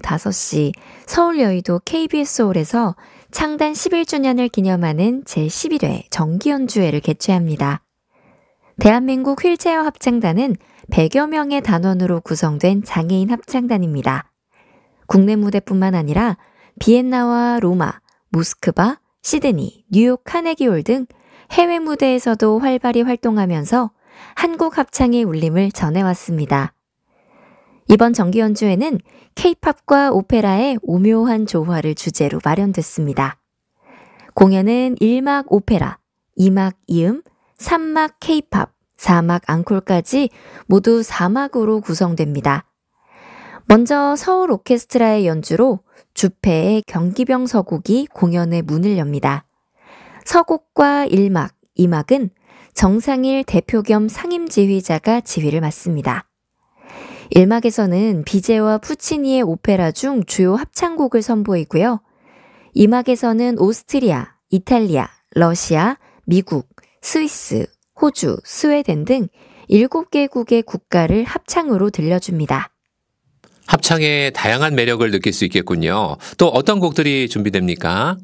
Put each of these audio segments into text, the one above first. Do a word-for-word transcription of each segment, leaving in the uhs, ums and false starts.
다섯 시 서울 여의도 케이비에스홀에서 창단 십일 주년을 기념하는 제십일 회 정기연주회를 개최합니다. 대한민국 휠체어 합창단은 백여 명의 단원으로 구성된 장애인 합창단입니다. 국내 무대뿐만 아니라 비엔나와 로마, 모스크바, 시드니, 뉴욕 카네기홀 등 해외 무대에서도 활발히 활동하면서 한국 합창의 울림을 전해왔습니다. 이번 정기연주회는 케이팝과 오페라의 오묘한 조화를 주제로 마련됐습니다. 공연은 일 막 오페라, 이 막 이음, 삼 막 케이팝, 사 막 앙콜까지 모두 사 막으로 구성됩니다. 먼저 서울 오케스트라의 연주로 주패의 경기병 서곡이 공연의 문을 엽니다. 서곡과 일 막, 이 막은 정상일 대표 겸 상임지휘자가 지휘를 맡습니다. 일 막에서는 비제와 푸치니의 오페라 중 주요 합창곡을 선보이고요. 이 막에서는 오스트리아, 이탈리아, 러시아, 미국, 스위스, 호주, 스웨덴 등 일곱 개국의 국가를 합창으로 들려줍니다. 합창의 다양한 매력을 느낄 수 있겠군요. 또 어떤 곡들이 준비됩니까?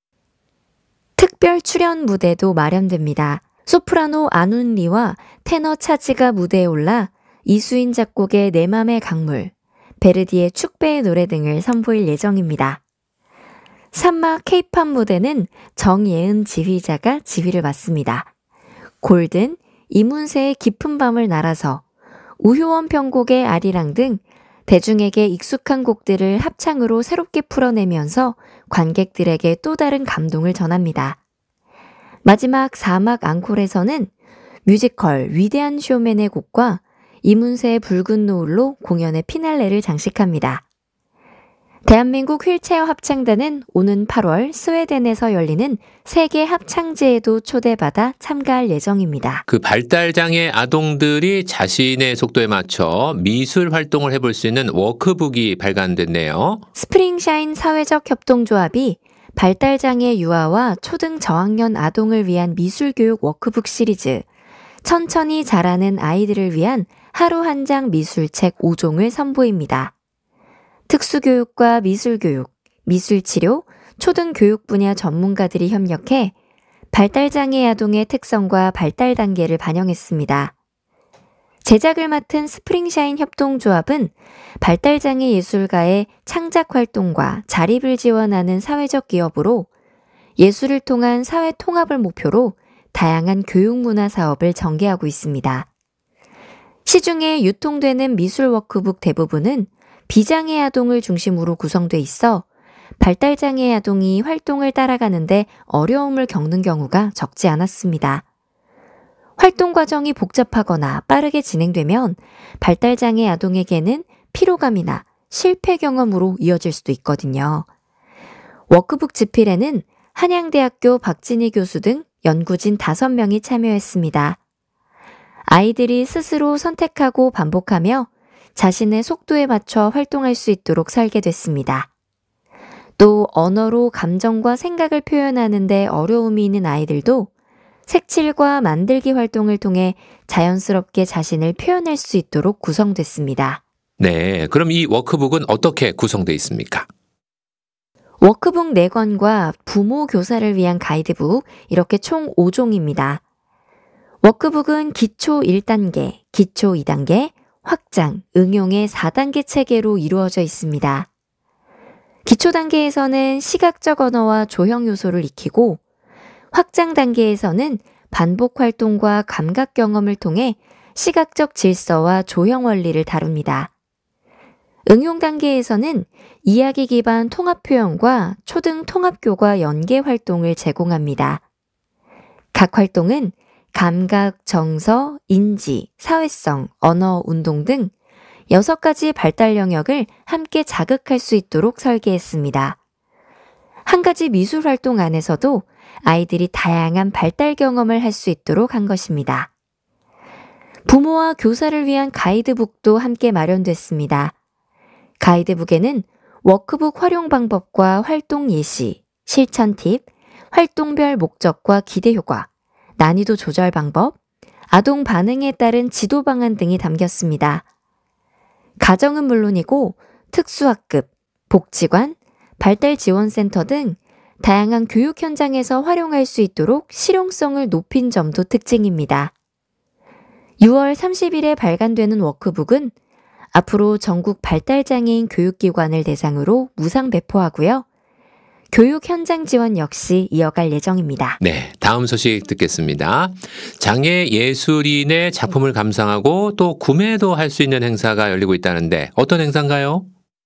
특별 출연 무대도 마련됩니다. 소프라노 안운리와 테너 차지가 무대에 올라 이수인 작곡의 내 맘의 강물, 베르디의 축배의 노래 등을 선보일 예정입니다. 삼 막 케이팝 무대는 정예은 지휘자가 지휘를 맡습니다. 골든, 이문세의 깊은 밤을 날아서, 우효원 편곡의 아리랑 등 대중에게 익숙한 곡들을 합창으로 새롭게 풀어내면서 관객들에게 또 다른 감동을 전합니다. 마지막 사 막 앙콜에서는 뮤지컬 위대한 쇼맨의 곡과 이문세의 붉은 노을로 공연의 피날레를 장식합니다. 대한민국 휠체어 합창단은 오는 팔월 스웨덴에서 열리는 세계 합창제에도 초대받아 참가할 예정입니다. 그 발달장애 아동들이 자신의 속도에 맞춰 미술 활동을 해볼 수 있는 워크북이 발간됐네요. 스프링샤인 사회적 협동조합이 발달장애 유아와 초등 저학년 아동을 위한 미술교육 워크북 시리즈 천천히 자라는 아이들을 위한 하루 한 장 미술책 오 종을 선보입니다. 특수교육과 미술교육, 미술치료, 초등교육 분야 전문가들이 협력해 발달장애 아동의 특성과 발달 단계를 반영했습니다. 제작을 맡은 스프링샤인 협동조합은 발달장애 예술가의 창작 활동과 자립을 지원하는 사회적 기업으로 예술을 통한 사회 통합을 목표로 다양한 교육문화 사업을 전개하고 있습니다. 시중에 유통되는 미술 워크북 대부분은 비장애 아동을 중심으로 구성돼 있어 발달장애 아동이 활동을 따라가는데 어려움을 겪는 경우가 적지 않았습니다. 활동 과정이 복잡하거나 빠르게 진행되면 발달장애 아동에게는 피로감이나 실패 경험으로 이어질 수도 있거든요. 워크북 집필에는 한양대학교 박진희 교수 등 연구진 다섯 명이 참여했습니다. 아이들이 스스로 선택하고 반복하며 자신의 속도에 맞춰 활동할 수 있도록 설계됐습니다. 또 언어로 감정과 생각을 표현하는 데 어려움이 있는 아이들도 색칠과 만들기 활동을 통해 자연스럽게 자신을 표현할 수 있도록 구성됐습니다. 네, 그럼 이 워크북은 어떻게 구성되어 있습니까? 워크북 네 권과 부모 교사를 위한 가이드북 이렇게 총 오 종입니다. 워크북은 기초 일 단계, 기초 이 단계, 확장, 응용의 사 단계 체계로 이루어져 있습니다. 기초 단계에서는 시각적 언어와 조형 요소를 익히고 확장 단계에서는 반복 활동과 감각 경험을 통해 시각적 질서와 조형 원리를 다룹니다. 응용 단계에서는 이야기 기반 통합 표현과 초등 통합교과 연계 활동을 제공합니다. 각 활동은 감각, 정서, 인지, 사회성, 언어, 운동 등 여섯 가지 발달 영역을 함께 자극할 수 있도록 설계했습니다. 한 가지 미술 활동 안에서도 아이들이 다양한 발달 경험을 할 수 있도록 한 것입니다. 부모와 교사를 위한 가이드북도 함께 마련됐습니다. 가이드북에는 워크북 활용 방법과 활동 예시, 실천 팁, 활동별 목적과 기대 효과, 난이도 조절 방법, 아동 반응에 따른 지도 방안 등이 담겼습니다. 가정은 물론이고 특수학급, 복지관, 발달지원센터 등 다양한 교육 현장에서 활용할 수 있도록 실용성을 높인 점도 특징입니다. 유월 삼십일에 발간되는 워크북은 앞으로 전국 발달장애인 교육기관을 대상으로 무상 배포하고요. 교육 현장 지원 역시 이어갈 예정입니다. 네, 다음 소식 듣겠습니다. 장애 예술인의 작품을 감상하고 또 구매도 할 수 있는 행사가 열리고 있다는데 어떤 행사인가요?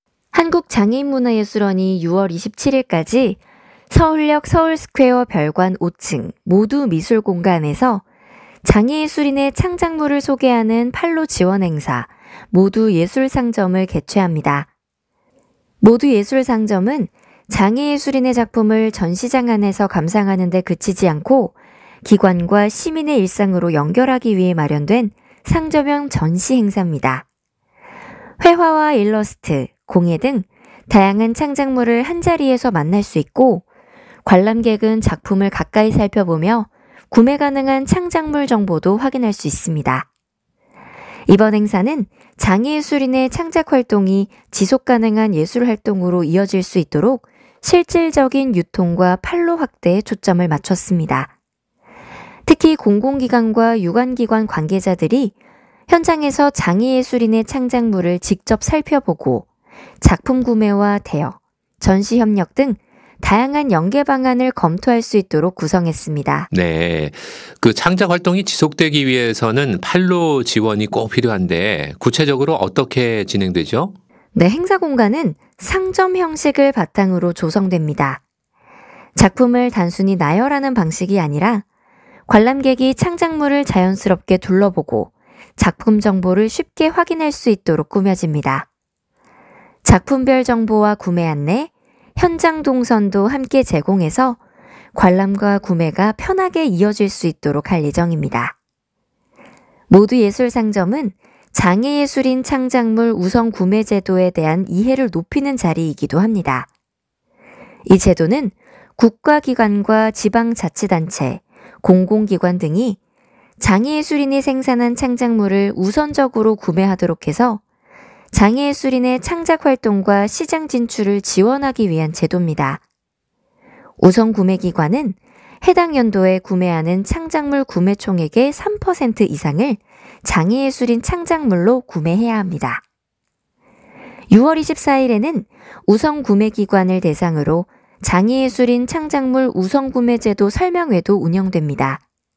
한국장애인문화예술원이 유월 이십칠일까지 서울역 서울스퀘어 별관 오 층 모두 미술공간에서 장애예술인의 창작물을 소개하는 판로 지원 행사 모두 예술상점을 개최합니다. 모두 예술상점은 장애예술인의 작품을 전시장 안에서 감상하는 데 그치지 않고 기관과 시민의 일상으로 연결하기 위해 마련된 상점형 전시 행사입니다. 회화와 일러스트, 공예 등 다양한 창작물을 한자리에서 만날 수 있고 관람객은 작품을 가까이 살펴보며 구매 가능한 창작물 정보도 확인할 수 있습니다. 이번 행사는 장애예술인의 창작 활동이 지속 가능한 예술 활동으로 이어질 수 있도록 실질적인 유통과 판로 확대에 초점을 맞췄습니다. 특히 공공기관과 유관기관 관계자들이 현장에서 장애예술인의 창작물을 직접 살펴보고 작품 구매와 대여, 전시 협력 등 다양한 연계 방안을 검토할 수 있도록 구성했습니다. 네, 그 창작 활동이 지속되기 위해서는 판로 지원이 꼭 필요한데 구체적으로 어떻게 진행되죠? 네, 행사 공간은 상점 형식을 바탕으로 조성됩니다. 작품을 단순히 나열하는 방식이 아니라 관람객이 창작물을 자연스럽게 둘러보고 작품 정보를 쉽게 확인할 수 있도록 꾸며집니다. 작품별 정보와 구매 안내, 현장 동선도 함께 제공해서 관람과 구매가 편하게 이어질 수 있도록 할 예정입니다. 모두 예술상점은 장애예술인 창작물 우선 구매 제도에 대한 이해를 높이는 자리이기도 합니다. 이 제도는 국가기관과 지방자치단체, 공공기관 등이 장애예술인이 생산한 창작물을 우선적으로 구매하도록 해서 장애예술인의 창작 활동과 시장 진출을 지원하기 위한 제도입니다. 우선 구매기관은 해당 연도에 구매하는 창작물 구매 총액의 삼 퍼센트 이상을 장애예술인 창작물로 구매해야 합니다. 유월 이십사일에는 우선 구매기관을 대상으로 장애예술인 창작물 우선 구매 제도 설명회도 운영됩니다.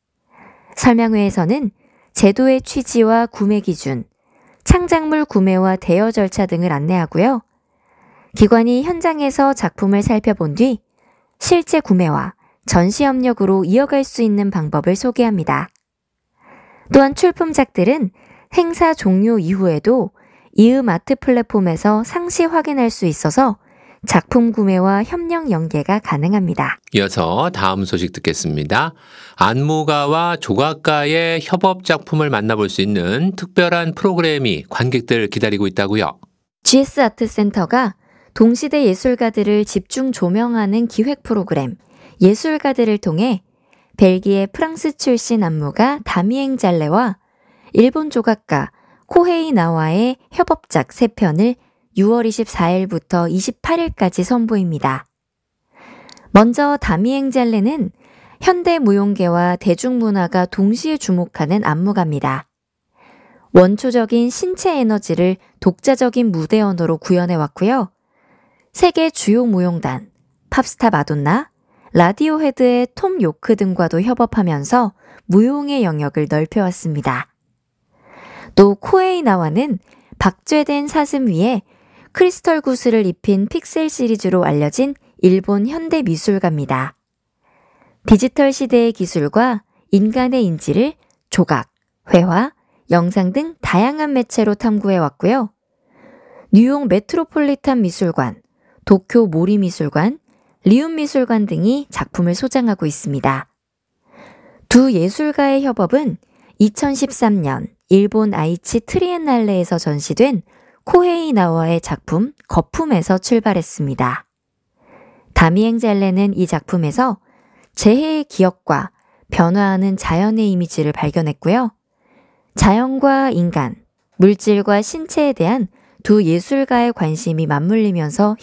설명회에서는 제도의 취지와 구매 기준, 창작물 구매와 대여 절차 등을 안내하고요. 기관이 현장에서 작품을 살펴본 뒤 실제 구매와 전시 협력으로 이어갈 수 있는 방법을 소개합니다. 또한 출품작들은 행사 종료 이후에도 이음 아트 플랫폼에서 상시 확인할 수 있어서 작품 구매와 협력 연계가 가능합니다. 이어서 다음 소식 듣겠습니다. 안무가와 조각가의 협업 작품을 만나볼 수 있는 특별한 프로그램이 관객들 기다리고 있다고요. 지에스 아트센터가 동시대 예술가들을 집중 조명하는 기획 프로그램 예술가들을 통해 벨기에 프랑스 출신 안무가 다미엥 잘레와 일본 조각가 코헤이 나와의 협업작 세 편을 유월 이십사일부터 이십팔일까지 선보입니다. 먼저 다미엥 잘레는 현대무용계와 대중문화가 동시에 주목하는 안무가입니다. 원초적인 신체 에너지를 독자적인 무대 언어로 구현해왔고요. 세계 주요 무용단, 팝스타 마돈나, 라디오헤드의 톰 요크 등과도 협업하면서 무용의 영역을 넓혀왔습니다. 또 코에이 나와는 박제된 사슴 위에 크리스털 구슬을 입힌 픽셀 시리즈로 알려진 일본 현대 미술가입니다. 디지털 시대의 기술과 인간의 인지를 조각, 회화, 영상 등 다양한 매체로 탐구해왔고요. 뉴욕 메트로폴리탄 미술관, 도쿄 모리 미술관, 리움 미술관 등이 작품을 소장하고 있습니다. 두 예술가의 협업은 이천십삼년 일본 아이치 트리엔날레에서 전시된 코헤이 나와의 작품 거품에서 출발했습니다. 다미엥 잘레는 이 작품에서 재해의 기억과 변화하는 자연의 이미지를 발견했고요. 자연과 인간, 물질과 신체에 대한 두 예술가의 관심이 맞물리면서